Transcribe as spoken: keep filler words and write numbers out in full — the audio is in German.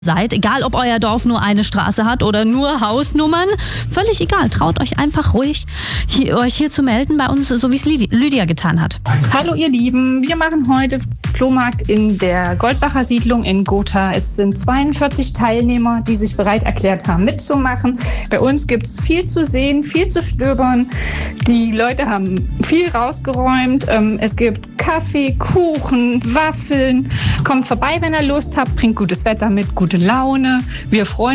seid, egal ob euer Dorf nur eine Straße hat oder nur Hausnummern, völlig egal, traut euch einfach ruhig, hier, euch hier zu melden bei uns, so wie es Lydia getan hat. Hallo ihr Lieben, wir machen heute Flohmarkt in der Goldbacher Siedlung in Gotha. Es sind zweiundvierzig Teilnehmer, die sich bereit erklärt haben mitzumachen. Bei uns gibt es viel zu sehen, viel zu stöbern. Die Leute haben viel rausgeräumt. Es gibt Kaffee, Kuchen, Waffeln. Kommt vorbei, wenn ihr Lust habt, bringt gutes Wetter mit, gute Laune. Wir freuen